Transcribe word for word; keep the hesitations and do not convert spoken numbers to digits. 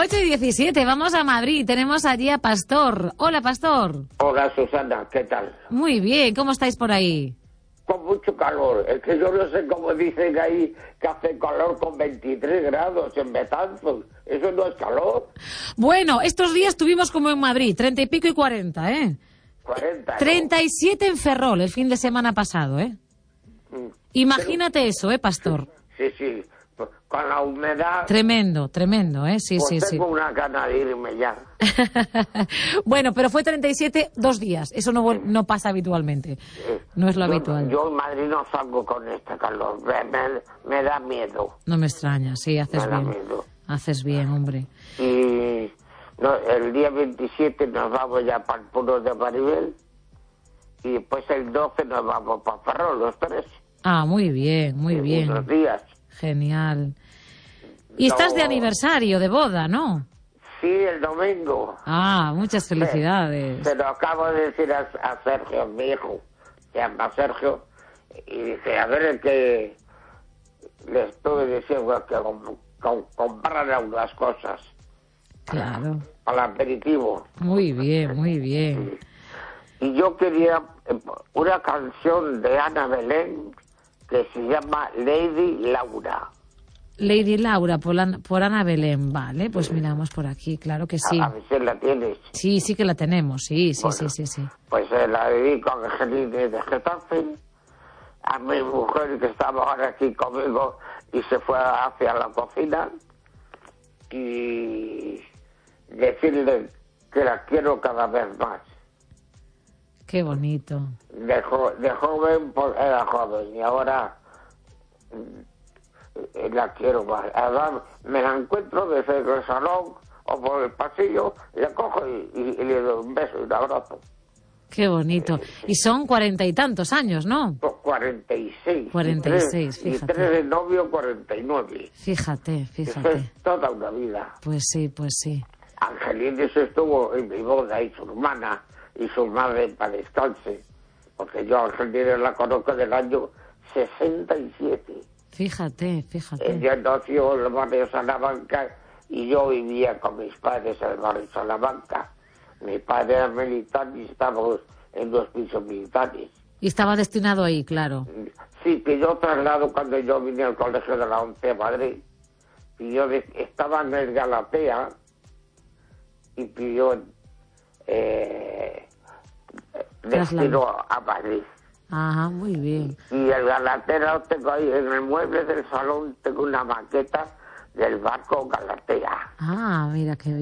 ocho y diecisiete, vamos a Madrid. Tenemos allí a Pastor. Hola, Pastor. Hola, Susana, ¿qué tal? Muy bien, ¿cómo estáis por ahí? Con mucho calor. Es que yo no sé cómo dicen ahí que hace calor con veintitrés grados en Betanzos. Eso no es calor. Bueno, estos días tuvimos como en Madrid, treinta y pico y cuarenta, ¿eh? cuarenta, ¿no? treinta y siete en Ferrol el fin de semana pasado, ¿eh? Mm. Imagínate Pero, eso, ¿eh, Pastor? Sí, sí. Con la humedad... Tremendo, tremendo, ¿eh? Sí, pues sí, tengo sí. una gana de irme ya. Bueno, pero fue treinta y siete dos días. Eso no, no pasa habitualmente. No es lo yo, habitual. Yo en Madrid no salgo con este calor. Me, me, me da miedo. No me extraña, sí, haces Me da bien. miedo. Haces bien, hombre. Y no, el día veintisiete nos vamos ya para el pueblo de Maribel. Y después el doce nos vamos para Ferrol, los tres. Ah, muy bien, muy En bien. unos días. Genial. Y No, estás de aniversario, de boda, ¿no? Sí, el domingo. Ah, muchas felicidades. Se lo acabo de decir a, a Sergio, mi hijo, se llama Sergio, y dice, a ver, el que le estuve diciendo que com, com, compraran algunas cosas. Claro. Para el aperitivo. Muy bien, muy bien. Y yo quería una canción de Ana Belén que se llama Lady Laura. Lady Laura, por, la, por Ana Belén. Vale, pues miramos por aquí, claro que sí. A, a ver si la tienes. Sí, sí que la tenemos, sí, sí, Bueno, sí, sí, sí. Pues eh, la dedico a Angelina de Getafe, a mi mujer que estaba ahora aquí conmigo y se fue hacia la cocina, y decirle que la quiero cada vez más. Qué bonito. De, jo de joven pues era joven y ahora eh, la quiero más. Además me la encuentro desde el salón o por el pasillo, la cojo y, y, y le doy un beso y un abrazo. Qué bonito. Y son cuarenta y tantos años, ¿no? cuarenta y seis. cuarenta y seis, fíjate. Y tres de novio, cuarenta y nueve. Fíjate, Eso fíjate. es toda una vida. Pues sí, pues sí. Angelines estuvo en mi boda y su hermana y su madre para descanse. Porque yo a Angelines la conozco del año sesenta y siete. Fíjate, fíjate. Ella nació en el barrio Salamanca y yo vivía con mis padres en el barrio Salamanca. Mi padre era militar y estábamos en dos pisos militares. Y estaba destinado ahí, claro. Sí, que yo traslado cuando yo vine al colegio de la ONCE a Madrid. Y yo de, estaba en el Galatea y pidió eh, destino a Madrid. Ajá, muy bien. Y el Galatea lo tengo ahí, en el mueble del salón tengo una maqueta del barco Galatea. Ah, mira qué bien.